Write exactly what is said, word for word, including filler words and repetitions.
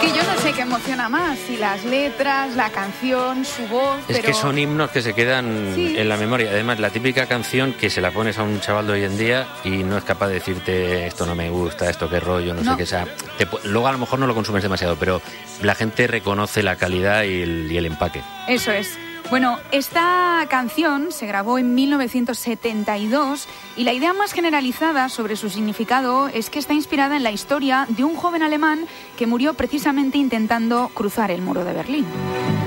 que yo no sé qué emociona más, si las letras, la canción, su voz, Es pero... que son himnos que se quedan sí. en la memoria. Además, la típica canción que se la pones a un chaval de hoy en día y no es capaz de decirte esto no me gusta, esto qué rollo, no, no. sé qué sea. Te, luego a lo mejor no lo consumes demasiado, pero la gente reconoce la calidad y el, y el empaque. Eso es. Bueno, esta canción se grabó en mil novecientos setenta y dos y la idea más generalizada sobre su significado es que está inspirada en la historia de un joven alemán que murió precisamente intentando cruzar el muro de Berlín.